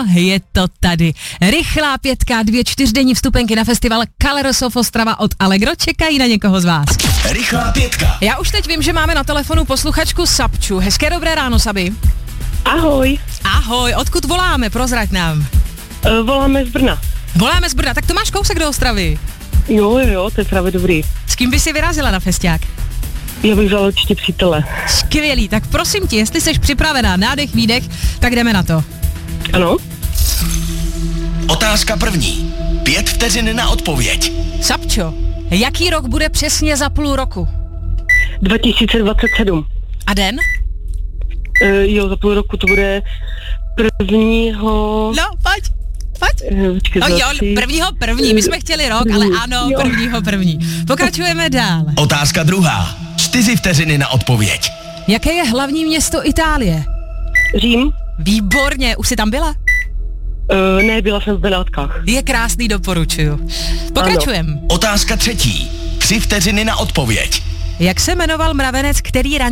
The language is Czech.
je to tady. Rychlá 5, 2 čtyřdenní vstupenky na festival Colors of Ostrava od Allegro čekají na někoho z vás. Rychlá 5. Já už teď vím, že máme na telefonu posluchačku Sabču. Hezké dobré ráno, Sabi. Ahoj. Ahoj, odkud voláme? Prozrať nám. Voláme z Brna. Voláme z Brna, tak to máš kousek do Ostravy. Jo, to je právě dobrý. S kým by si vyrazila na festiák? Já bych vzala určitě přítele. Skvělý, tak prosím tě, jestli jsi připravená, nádech, výdech, tak jdeme na to. Ano? Otázka první. 5 vteřin na odpověď. Sabčo, jaký rok bude přesně za půl roku? 2027. A den? Za půl roku to bude prvního... No, pojď. No jo, první, my jsme chtěli rok, ale ano, první. Pokračujeme dál. Otázka druhá. 4 vteřiny na odpověď. Jaké je hlavní město Itálie? Řím? Výborně, už jsi tam byla? Ne, byla jsem v Benátkách. Je krásný, doporučuju. Pokračujeme. Otázka třetí. 3 vteřiny na odpověď. Jak se jmenoval mravenec, který